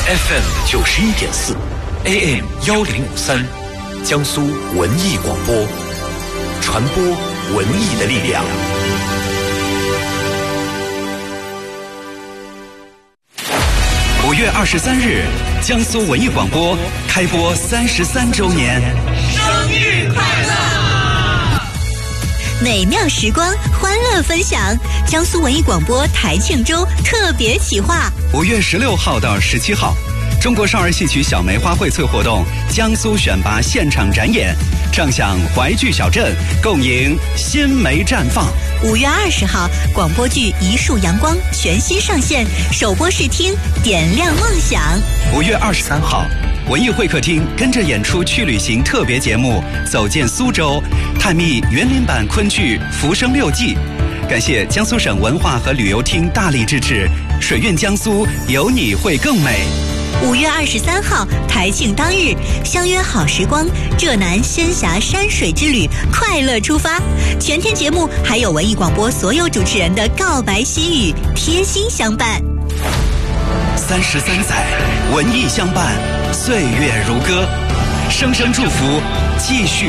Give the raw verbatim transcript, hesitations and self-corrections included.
F M 九十一点四 ，A M 幺零五三，江苏文艺广播，传播文艺的力量。五月二十三日，江苏文艺广播开播三十三周年， 生日快乐！ 美妙时光，欢乐分享。江苏文艺广播台庆周特别企划， 五月十六号到十七号，中国少儿戏曲小梅花荟萃活动江苏选拔现场展演，唱响淮剧小镇，共迎新梅绽放。 五月二十号，广播剧《一束阳光》全新上线，首播试听，点亮梦想。 五月二十三号，文艺会客厅跟着演出去旅行特别节目《走进苏州》，探秘园林版昆剧《浮生六记》。感谢江苏省文化和旅游厅大力支持，水韵江苏，有你会更美。 五月二十三号，台庆当日，相约好时光，浙南仙峡山水之旅，快乐出发。全天节目还有文艺广播所有主持人的告白心语，贴心相伴。 三十三载，文艺相伴，岁月如歌，声声祝福，继续。